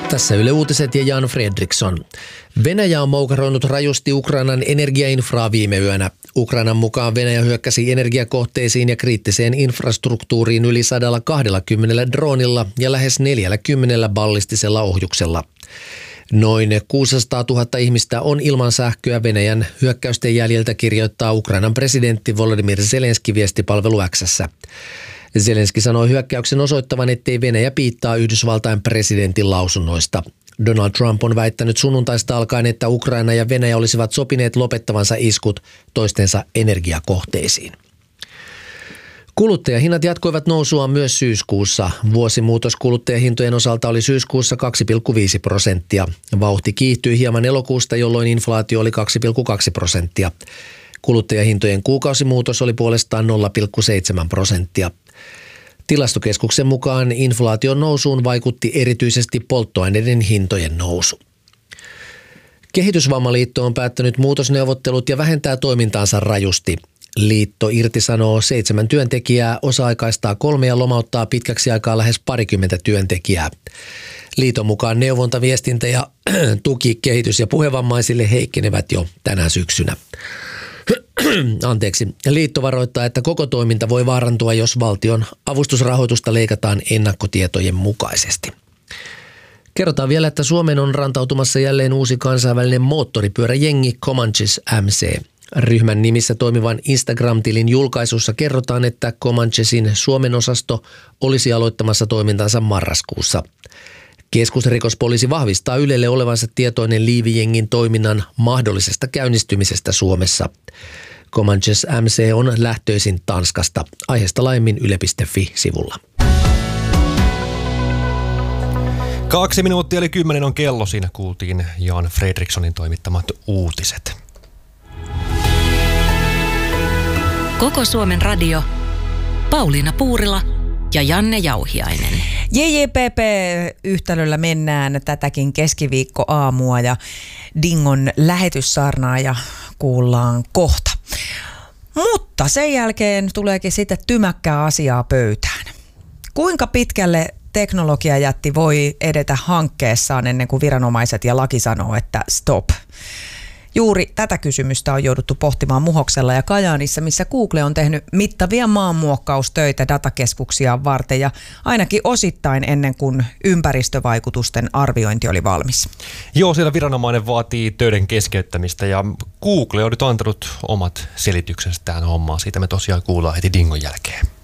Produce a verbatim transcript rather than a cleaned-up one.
Tässä Yle Uutiset ja Jan Fredriksson. Venäjä on moukaroinut rajusti Ukrainan energiainfraa viime yönä. Ukrainan mukaan Venäjä hyökkäsi energiakohteisiin ja kriittiseen infrastruktuuriin yli sata kaksikymmentä droonilla ja lähes neljälläkymmenellä ballistisella ohjuksella. Noin kuusisataatuhatta ihmistä on ilman sähköä Venäjän hyökkäysten jäljiltä, kirjoittaa Ukrainan presidentti Volodymyr Zelenski viestipalvelu X:ssä. Zelenski sanoi hyökkäyksen osoittavan, ettei Venäjä piittaa Yhdysvaltain presidentin lausunnoista. Donald Trump on väittänyt sunnuntaista alkaen, että Ukraina ja Venäjä olisivat sopineet lopettavansa iskut toistensa energiakohteisiin. Kuluttajahinnat jatkoivat nousuaan myös syyskuussa. Vuosimuutos kuluttajahintojen osalta oli syyskuussa kaksi pilkku viisi prosenttia. Vauhti kiihtyi hieman elokuusta, jolloin inflaatio oli kaksi pilkku kaksi prosenttia. Kuluttajahintojen kuukausimuutos oli puolestaan nolla pilkku seitsemän prosenttia. Tilastokeskuksen mukaan inflaation nousuun vaikutti erityisesti polttoaineiden hintojen nousu. Kehitysvammaliitto on päättänyt muutosneuvottelut ja vähentää toimintaansa rajusti. Liitto irtisanoo seitsemän työntekijää, osa-aikaistaa kolme ja lomauttaa pitkäksi aikaa lähes parikymmentä työntekijää. Liiton mukaan neuvonta, viestintä ja tuki kehitys- ja puhevammaisille heikkenevät jo tänä syksynä. Anteeksi. Liitto varoittaa, että koko toiminta voi vaarantua, jos valtion avustusrahoitusta leikataan ennakkotietojen mukaisesti. Kerrotaan vielä, että Suomeen on rantautumassa jälleen uusi kansainvälinen moottoripyöräjengi Comanches M C. Ryhmän nimissä toimivan Instagram-tilin julkaisussa kerrotaan, että Comanchesin Suomen osasto olisi aloittamassa toimintansa marraskuussa. Keskusrikospoliisi vahvistaa Ylelle olevansa tietoinen liivijengin toiminnan mahdollisesta käynnistymisestä Suomessa. Comanches M C on lähtöisin Tanskasta. Aiheesta laajemmin yle piste fi-sivulla. Kaksi minuuttia eli kymmenen on kello. Siinä kuultiin Jan Fredrikssonin toimittamat uutiset. Koko Suomen radio. Pauliina Puurila ja Janne Jauhiainen. J J P P-yhtälöllä mennään tätäkin keskiviikkoaamua ja Dingon lähetyssarnaa ja kuullaan kohta. Mutta sen jälkeen tuleekin sitten tymäkkää asiaa pöytään. Kuinka pitkälle teknologiajätti voi edetä hankkeessaan ennen kuin viranomaiset ja laki sanoo, että stop? Juuri tätä kysymystä on jouduttu pohtimaan Muhoksella ja Kajaanissa, missä Google on tehnyt mittavia maanmuokkaustöitä datakeskuksia varten ja ainakin osittain ennen kuin ympäristövaikutusten arviointi oli valmis. Joo, siellä viranomainen vaatii töiden keskeyttämistä ja Google on nyt antanut omat selityksensä tähän hommaan. Siitä me tosiaan kuullaan heti Dingon jälkeen.